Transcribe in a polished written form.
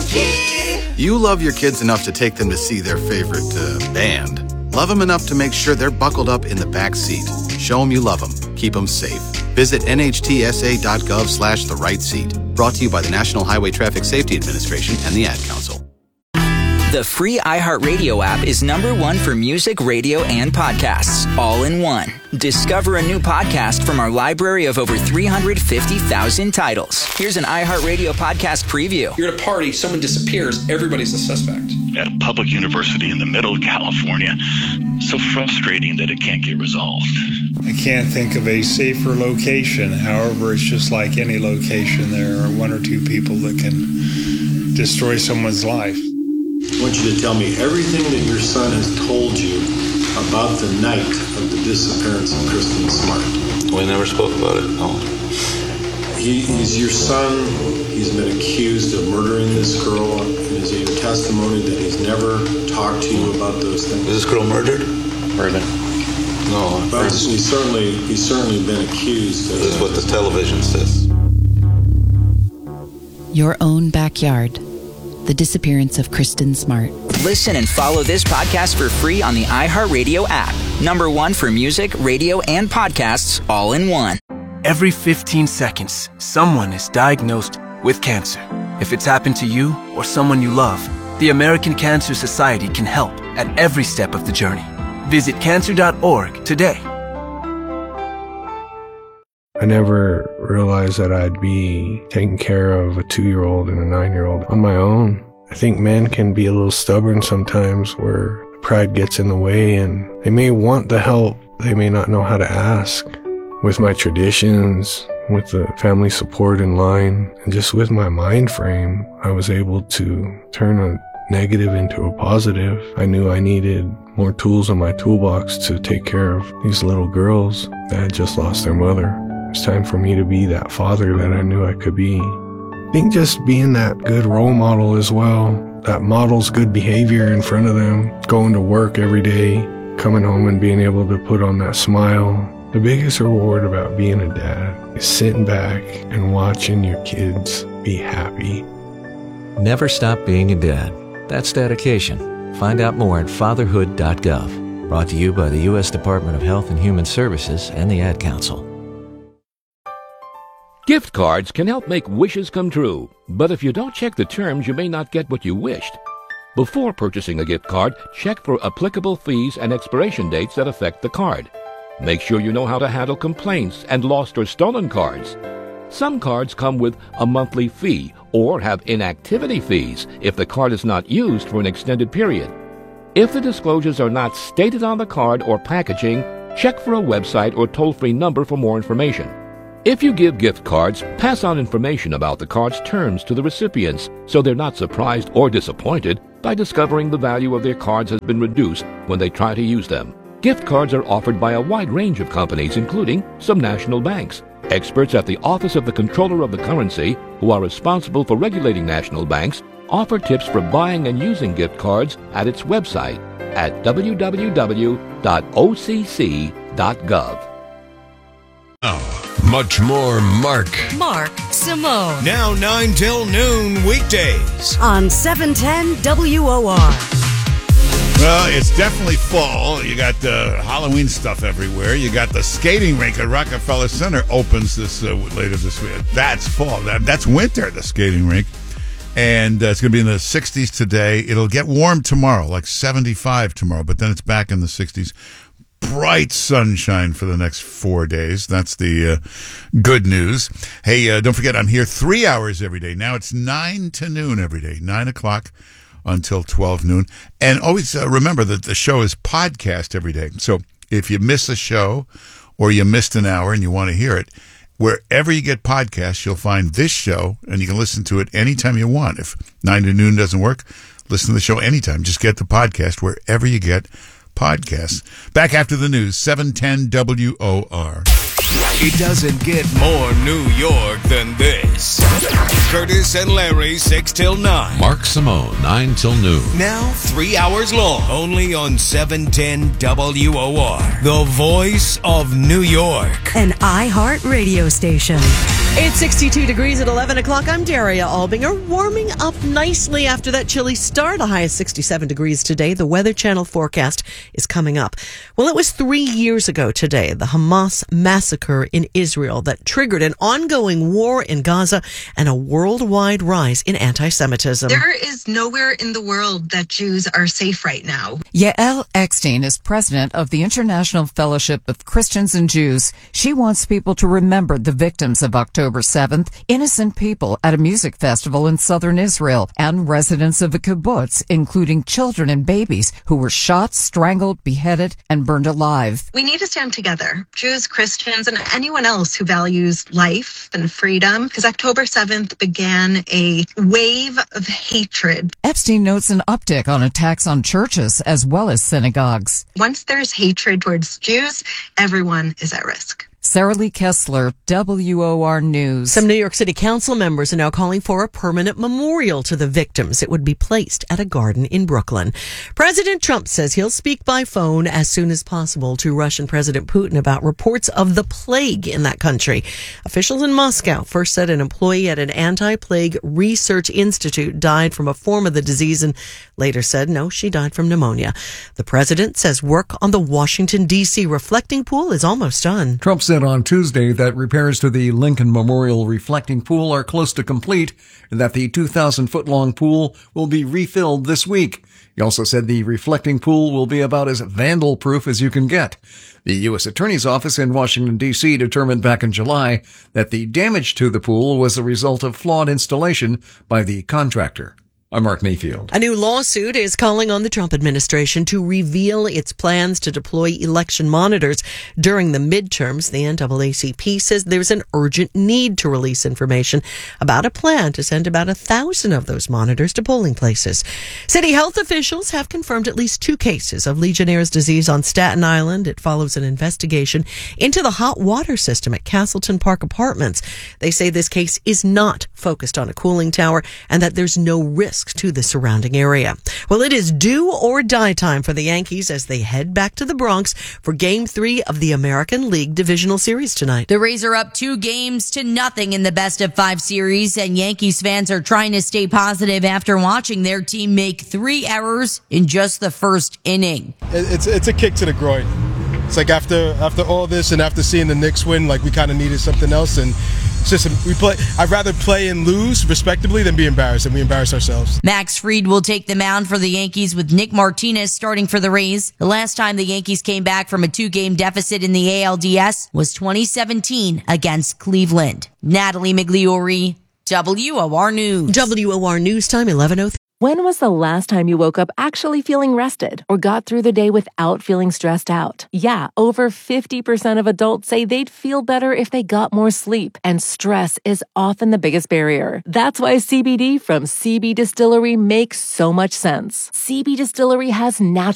You love your kids enough to take them to see their favorite band. Love them enough to make sure they're buckled up in the back seat. Show them you love them. Keep them safe. Visit nhtsa.gov/the right seat. Brought to you by the National Highway Traffic Safety Administration and the Ad Council. The free iHeartRadio app is #1 for music, radio, and podcasts, all in one. Discover a new podcast from our library of over 350,000 titles. Here's an iHeartRadio podcast preview. You're at a party, someone disappears, everybody's a suspect. At a public university in the middle of California, so frustrating that it can't get resolved. I can't think of a safer location. However, it's just like any location. There are one or two people that can destroy someone's life. I want you to tell me everything that your son has told you about the night of the disappearance of Kristen Smart. We never spoke about it, no. He's your son. He's been accused of murdering this girl. And is it your testimony that he's never talked to you about those things? Is this girl murdered? Murdered. No. But he's certainly been accused. This is what the television says. Your own backyard. The disappearance of Kristen Smart. Listen and follow this podcast for free on the iHeartRadio app. #1 for music, radio, and podcasts, all in one. Every 15 seconds, someone is diagnosed with cancer. If it's happened to you or someone you love, the American Cancer Society can help at every step of the journey. Visit cancer.org today. I never realized that I'd be taking care of a 2-year-old and a 9-year-old on my own. I think men can be a little stubborn sometimes where pride gets in the way and they may want the help, they may not know how to ask. With my traditions, with the family support in line, and just with my mind frame, I was able to turn a negative into a positive. I knew I needed more tools in my toolbox to take care of these little girls that had just lost their mother. It's time for me to be that father that I knew I could be. I think just being that good role model as well, that models good behavior in front of them, going to work every day, coming home and being able to put on that smile. The biggest reward about being a dad is sitting back and watching your kids be happy. Never stop being a dad. That's dedication. Find out more at fatherhood.gov. Brought to you by the U.S. Department of Health and Human Services and the Ad Council. Gift cards can help make wishes come true, but if you don't check the terms, you may not get what you wished. Before purchasing a gift card, check for applicable fees and expiration dates that affect the card. Make sure you know how to handle complaints and lost or stolen cards. Some cards come with a monthly fee or have inactivity fees if the card is not used for an extended period. If the disclosures are not stated on the card or packaging, check for a website or toll-free number for more information. If you give gift cards, pass on information about the card's terms to the recipients so they're not surprised or disappointed by discovering the value of their cards has been reduced when they try to use them. Gift cards are offered by a wide range of companies, including some national banks. Experts at the Office of the Comptroller of the Currency, who are responsible for regulating national banks, offer tips for buying and using gift cards at its website at www.occ.gov. Much more Mark Simone. Now 9 till noon weekdays on 710 WOR. Well, it's definitely fall. You got the Halloween stuff everywhere. You got the skating rink at Rockefeller Center opens this later this week. That's fall. That's winter, the skating rink. And it's going to be in the 60s today. It'll get warm tomorrow, like 75 tomorrow, but then it's back in the 60s. Bright sunshine for the next 4 days. That's the good news. Hey, don't forget, I'm here 3 hours every day. Now it's 9 to noon every day, 9 o'clock until 12 noon. And always remember that the show is podcast every day. So if you miss a show or you missed an hour and you want to hear it, wherever you get podcasts, you'll find this show, and you can listen to it anytime you want. If 9 to noon doesn't work, listen to the show anytime. Just get the podcast wherever you get podcasts. Back after the news, 710 WOR. It doesn't get more New York than this. Curtis and Larry, 6 till 9. Mark Simone, 9 till noon. Now 3 hours long, only on 710 WOR. The voice of New York. An iHeart radio station. It's 62 degrees at 11 o'clock. I'm Daria Albinger, warming up nicely after that chilly start. A high of 67 degrees today. The Weather Channel forecast is coming up. Well, it was 3 years ago today, the Hamas massacre in Israel that triggered an ongoing war in Gaza and a worldwide rise in anti-Semitism. There is nowhere in the world that Jews are safe right now. Yael Eckstein is president of the International Fellowship of Christians and Jews. She wants people to remember the victims of October 7th, innocent people at a music festival in southern Israel, and residents of a kibbutz, including children and babies who were shot, strangled, beheaded, and burned alive. We need to stand together, Jews, Christians, and anyone else who values life and freedom, because October 7th began a wave of hatred. Epstein notes an uptick on attacks on churches as well as synagogues. Once there's hatred towards Jews, everyone is at risk. Sarah Lee Kessler, WOR News. Some New York City Council members are now calling for a permanent memorial to the victims. It would be placed at a garden in Brooklyn. President Trump says he'll speak by phone as soon as possible to Russian President Putin about reports of the plague in that country. Officials in Moscow first said an employee at an anti-plague research institute died from a form of the disease and later said, no, she died from pneumonia. The president says work on the Washington, D.C. reflecting pool is almost done. Trump said on Tuesday that repairs to the Lincoln Memorial reflecting pool are close to complete and that the 2,000-foot-long pool will be refilled this week. He also said the reflecting pool will be about as vandal-proof as you can get. The U.S. Attorney's Office in Washington, D.C. determined back in July that the damage to the pool was the result of flawed installation by the contractor. I'm Mark Mayfield. A new lawsuit is calling on the Trump administration to reveal its plans to deploy election monitors during the midterms. The NAACP says there's an urgent need to release information about a plan to send about 1,000 of those monitors to polling places. City health officials have confirmed at least 2 cases of Legionnaire's disease on Staten Island. It follows an investigation into the hot water system at Castleton Park Apartments. They say this case is not focused on a cooling tower and that there's no risk to the surrounding area. Well, it is do or die time for the Yankees as they head back to the Bronx for Game 3 of the American League Divisional Series tonight. The Rays are up 2-0 in the best-of-5 series, and Yankees fans are trying to stay positive after watching their team make 3 errors in just the first inning. It's a kick to the groin. It's like after all this and after seeing the Knicks win, like we kind of needed something else, and it's just I'd rather play and lose respectably than be embarrassed, and we embarrass ourselves. Max Fried will take the mound for the Yankees with Nick Martinez starting for the Rays. The last time the Yankees came back from a 2-game deficit in the ALDS was 2017 against Cleveland. Natalie Migliori, WOR News. WOR News time, 11:03. When was the last time you woke up actually feeling rested or got through the day without feeling stressed out? Yeah, over 50% of adults say they'd feel better if they got more sleep, and stress is often the biggest barrier. That's why CBD from CB Distillery makes so much sense. CB Distillery has natural